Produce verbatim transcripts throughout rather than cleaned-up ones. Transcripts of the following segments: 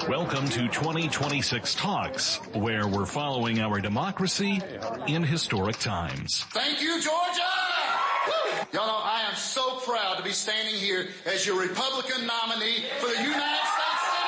Welcome to twenty twenty-six Talks, where we're following our democracy in historic times. Thank you, Georgia! Woo! Y'all know I am so proud to be standing here as your Republican nominee for the United States Senate.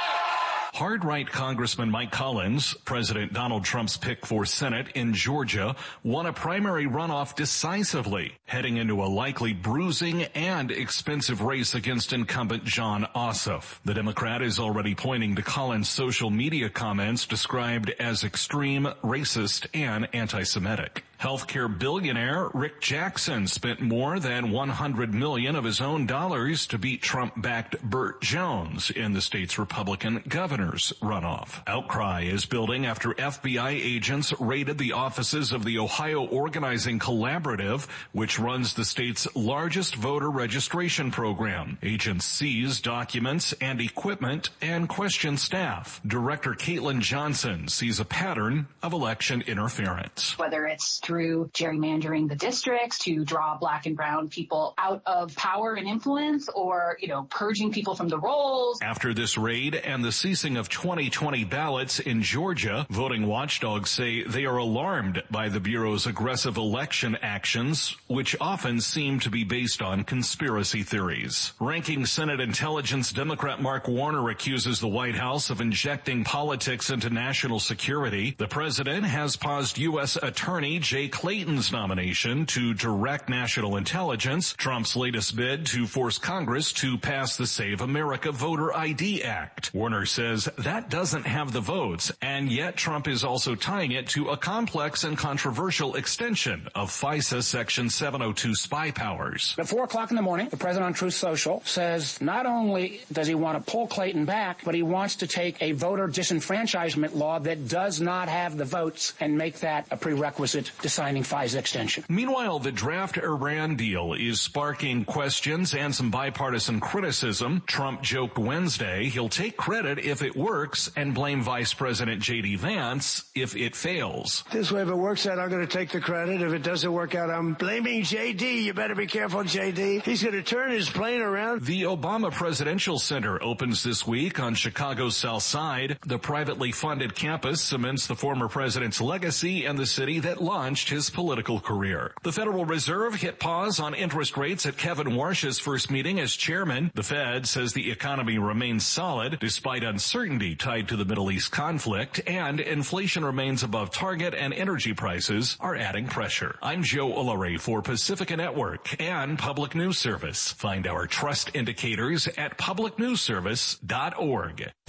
Hard-right Congressman Mike Collins, President Donald Trump's pick for Senate in Georgia, won a primary runoff decisively, heading into a likely bruising and expensive race against incumbent Jon Ossoff. The Democrat is already pointing to Collins' social media comments described as extreme, racist, and anti-Semitic. Healthcare billionaire Rick Jackson spent more than one hundred million dollars of his own dollars to beat Trump-backed Burt Jones in the state's Republican governor's runoff. Outcry is building after F B I agents raided the offices of the Ohio Organizing Collaborative, which runs the state's largest voter registration program. Agents seized documents and equipment and questioned staff. Director Caitlin Johnson sees a pattern of election interference. Whether it's through gerrymandering the districts to draw black and brown people out of power and influence, or, you know, purging people from the rolls. After this raid and the ceasing of twenty twenty ballots in Georgia, voting watchdogs say they are alarmed by the Bureau's aggressive election actions, which often seem to be based on conspiracy theories. Ranking Senate Intelligence Democrat Mark Warner accuses the White House of injecting politics into national security. The president has paused U S Attorney Jay Clayton's nomination to direct national intelligence, Trump's latest bid to force Congress to pass the Save America Voter I D Act. Warner says that doesn't have the votes, and yet Trump is also tying it to a complex and controversial extension of FISA Section seven oh two spy powers. At four o'clock in the morning, the president on Truth Social says not only does he want to pull Clayton back, but he wants to take a voter disenfranchisement law that does not have the votes and make that a prerequisite to signing FISA extension. Meanwhile, the draft Iran deal is sparking questions and some bipartisan criticism. Trump joked Wednesday he'll take credit if it works and blame Vice President J D Vance if it fails. This way, if it works out, I'm going to take the credit. If it doesn't work out, I'm blaming J D. You better be careful, J D. He's going to turn his plane around. The Obama Presidential Center opens this week on Chicago's South Side. The privately funded campus cements the former president's legacy and the city that launched his political career. The Federal Reserve hit pause on interest rates at Kevin Warsh's first meeting as chairman. The Fed says the economy remains solid despite uncertainty tied to the Middle East conflict, and inflation remains above target and energy prices are adding pressure. I'm Joe Ullery for Pacifica Network and Public News Service. Find our trust indicators at public news service dot org.